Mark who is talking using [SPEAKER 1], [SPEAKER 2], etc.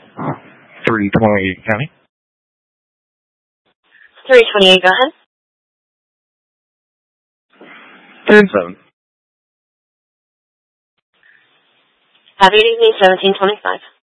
[SPEAKER 1] 328 County.
[SPEAKER 2] 328, go ahead.
[SPEAKER 1] 10-7.
[SPEAKER 2] Have a good evening, 1725.